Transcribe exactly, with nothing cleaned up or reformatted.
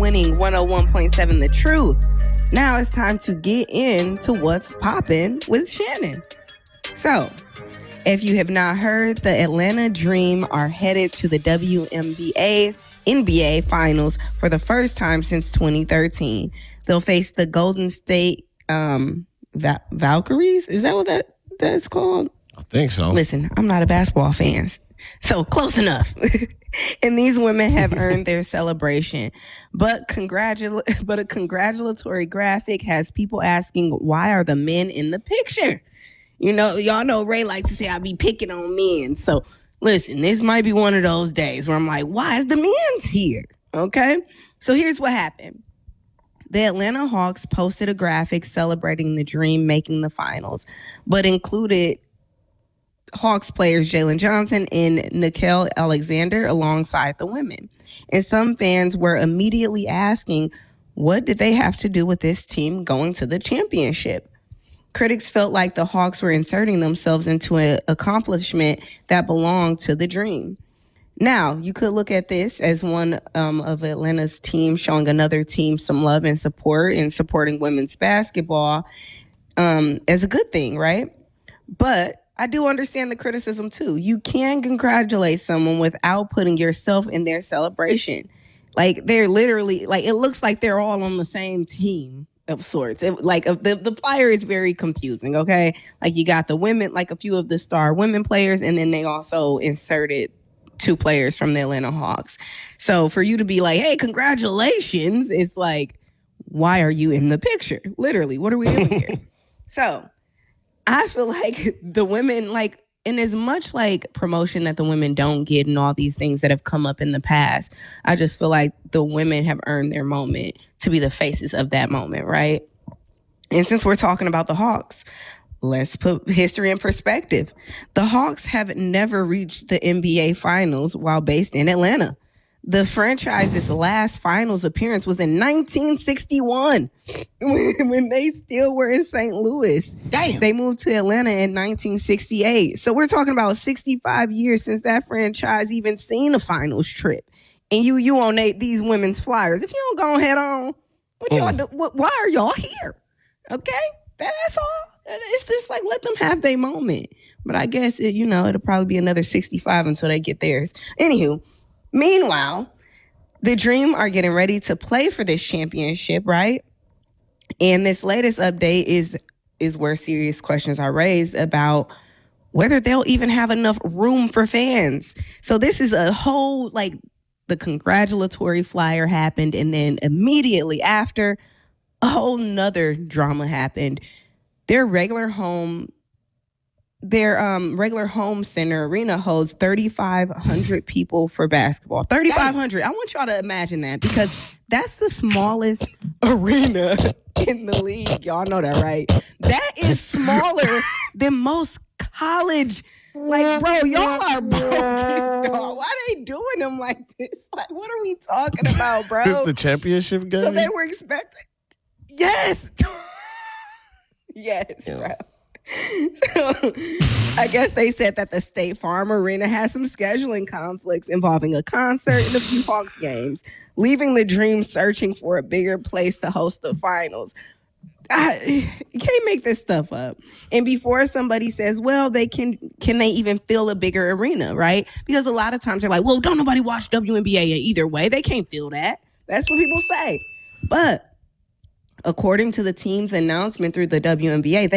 award-winning one oh one point seven The Truth. Now it's time to get into what's poppin' with Shannon. So, if you have not heard, the Atlanta Dream are headed to the W N B A N B A Finals for the first time since twenty thirteen. They'll face the Golden State um, Va- Valkyries. Is that what that that's called? I think so. Listen, I'm not a basketball fan, so close enough. And these women have earned their celebration. But congratul- but a congratulatory graphic has people asking, why are the men in the picture? You know, y'all know Ray likes to say I be picking on men. So listen, this might be one of those days where I'm like, why is the men's here? Okay. So here's what happened. The Atlanta Hawks posted a graphic celebrating the Dream making the finals, but included Hawks players Jalen Johnson and Nickeil Alexander alongside the women. And some fans were immediately asking, what did they have to do with this team going to the championship? Critics felt like the Hawks were inserting themselves into an accomplishment that belonged to the Dream. Now, you could look at this as one um, of Atlanta's team showing another team some love and support and supporting women's basketball um, as a good thing, right? But I do understand the criticism, too. You can congratulate someone without putting yourself in their celebration. Like, they're literally, like, it looks like they're all on the same team. Of sorts. It, like uh, the, the flyer is very confusing, okay? Like you got the women, like a few of the star women players, and then they also inserted two players from the Atlanta Hawks. So for you to be like, hey, congratulations, it's like, why are you in the picture? Literally, what are we doing here? So I feel like the women, like, in as much like promotion that the women don't get and all these things that have come up in the past, I just feel like the women have earned their moment to be the faces of that moment, right? And since we're talking about the Hawks, let's put history in perspective. The Hawks have never reached the N B A Finals while based in Atlanta. The franchise's last finals appearance was in nineteen sixty-one when, when they still were in Saint Louis. Damn. They moved to Atlanta in nineteen sixty-eight. So we're talking about sixty-five years since that franchise even seen a finals trip. And you you on they, these women's flyers. If you don't go ahead on, what y'all Mm. do, what, why are y'all here? Okay? That's all. It's just like, let them have their moment. But I guess, it, you know, it'll probably be another sixty-five until they get theirs. Anywho, meanwhile, the Dream are getting ready to play for this championship, right? And this latest update is is where serious questions are raised about whether they'll even have enough room for fans. So this is a whole, like, the congratulatory flyer happened, and then immediately after, a whole nother drama happened. Their regular home Their um, regular home center arena holds thirty-five hundred people for basketball. thirty-five hundred. I want y'all to imagine that, because that's the smallest arena in the league. Y'all know that, right? That is smaller than most college. Like, bro, y'all are bogus, dog. Why they doing them like this? Like, what are we talking about, bro? It's the championship game? So they were expecting. Yes. Yes, Yeah. bro. So, I guess they said that the State Farm Arena has some scheduling conflicts involving a concert and a few Hawks games, leaving the Dream searching for a bigger place to host the finals. I, you can't make this stuff up. And before somebody says, well, they can can they even fill a bigger arena, right? Because a lot of times they're like, well, don't nobody watch W N B A either way. They can't fill that. That's what people say. But according to the team's announcement through the W N B A,